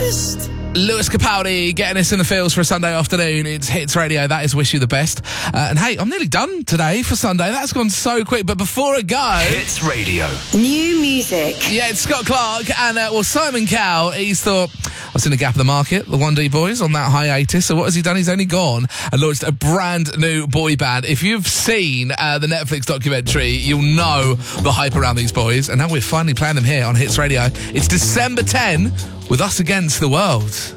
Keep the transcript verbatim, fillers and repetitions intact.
best. Lewis Capaldi getting us in the feels for a Sunday afternoon. It's Hits Radio. That is Wish You the Best. Uh, and hey, I'm nearly done today for Sunday. That's gone so quick. But before I go... Hits Radio. New music. Yeah, it's Scott Clark and, uh, well, Simon Cowell. He's thought, I've seen a gap in the market, the one D boys on that hiatus. So what has he done? He's only gone and launched a brand new boy band. If you've seen uh, the Netflix documentary, you'll know the hype around these boys. And now we're finally playing them here on Hits Radio. It's December tenth with Us Against the World.